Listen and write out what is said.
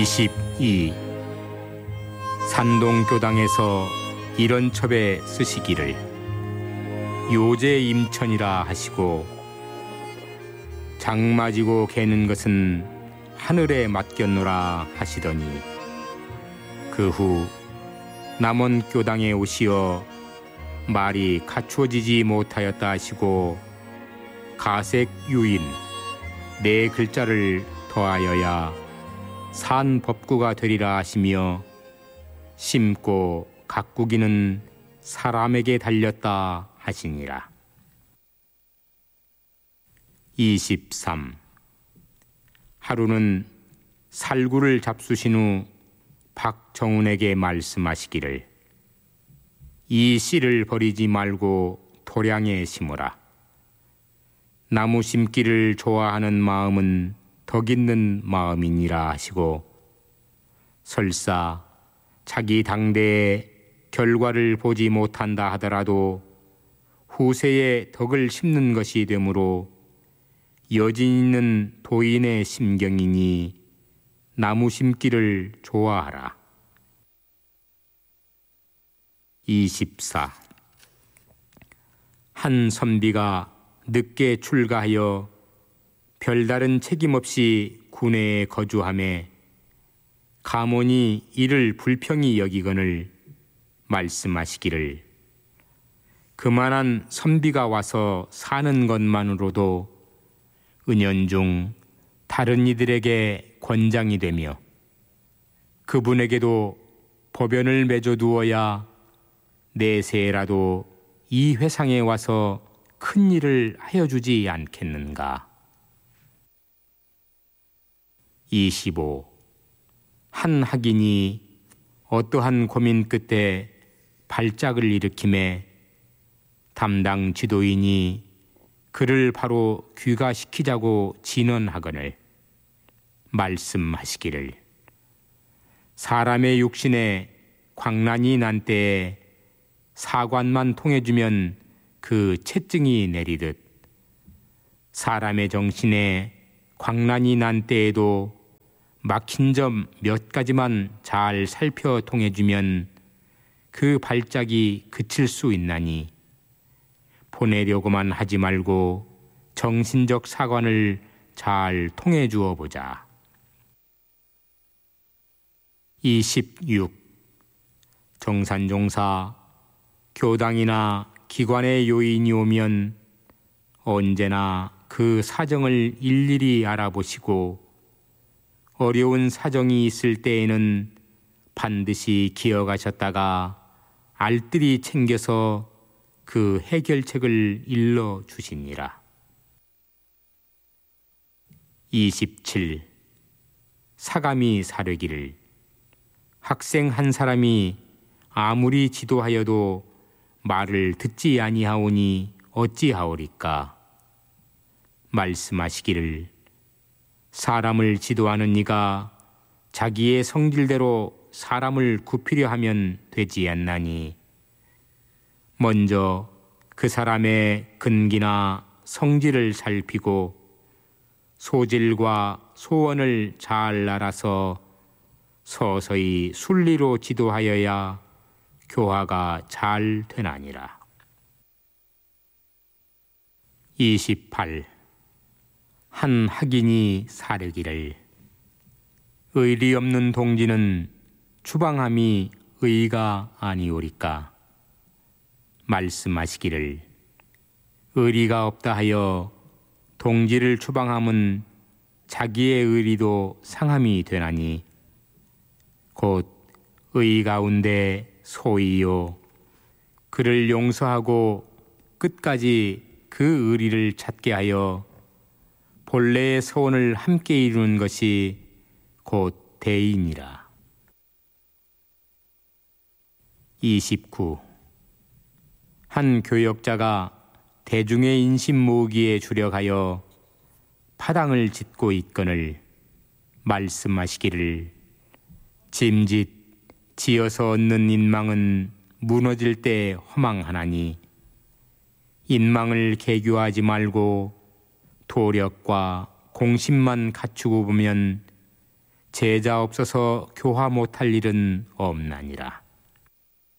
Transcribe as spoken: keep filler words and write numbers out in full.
이십이. 산동교당에서 이런 첩에 쓰시기를 요제임천이라 하시고, 장맞이고 개는 것은 하늘에 맡겼노라 하시더니, 그 후 남원교당에 오시어 말이 갖추어지지 못하였다 하시고, 가색 유인 네 글자를 더하여야 산 법구가 되리라 하시며, 심고 가꾸기는 사람에게 달렸다 하시니라. 이십삼. 하루는 살구를 잡수신 후 박정훈에게 말씀하시기를, 이 씨를 버리지 말고 도량에 심으라. 나무 심기를 좋아하는 마음은 덕 있는 마음이니라 하시고, 설사 자기 당대의 결과를 보지 못한다 하더라도 후세에 덕을 심는 것이 되므로 여진 있는 도인의 심경이니 나무 심기를 좋아하라. 이십사. 한 선비가 늦게 출가하여 별다른 책임 없이 군내에 거주하매 가문이 이를 불평히 여기거늘 말씀하시기를, 그만한 선비가 와서 사는 것만으로도 은연중 다른 이들에게 권장이 되며, 그분에게도 법연을 맺어 두어야 내세라도 이 회상에 와서 큰 일을 하여 주지 않겠는가. 이십오. 한 학인이 어떠한 고민 끝에 발작을 일으키매 담당 지도인이 그를 바로 귀가시키자고 진언하거늘 말씀하시기를, 사람의 육신에 광난이 난 때에 사관만 통해주면 그 채증이 내리듯, 사람의 정신에 광난이 난 때에도 막힌 점 몇 가지만 잘 살펴 통해주면 그 발작이 그칠 수 있나니, 보내려고만 하지 말고 정신적 사관을 잘 통해 주어 보자. 이십육. 정산종사 교당이나 기관의 요인이 오면 언제나 그 사정을 일일이 알아보시고, 어려운 사정이 있을 때에는 반드시 기어가셨다가 알뜰히 챙겨서 그 해결책을 일러 주시니라. 이십칠. 사감이 사르기를, 학생 한 사람이 아무리 지도하여도 말을 듣지 아니하오니 어찌하오리까. 말씀하시기를, 사람을 지도하는 이가 자기의 성질대로 사람을 굽히려 하면 되지 않나니, 먼저 그 사람의 근기나 성질을 살피고 소질과 소원을 잘 알아서 서서히 순리로 지도하여야 교화가 잘 되나니라. 이십팔. 한 학인이 사르기를, 의리 없는 동지는 추방함이 의가 아니오리까. 말씀하시기를, 의리가 없다 하여 동지를 추방함은 자기의 의리도 상함이 되나니, 곧 의 가운데 소이요, 그를 용서하고 끝까지 그 의리를 찾게 하여 본래의 소원을 함께 이루는 것이 곧 대인이라. 이십구. 한 교역자가 대중의 인심 모으기에 주력하여 파당을 짓고 있거늘 말씀하시기를, 짐짓 지어서 얻는 인망은 무너질 때 허망하나니, 인망을 개교하지 말고 도력과 공심만 갖추고 보면 제자 없어서 교화 못할 일은 없나니라.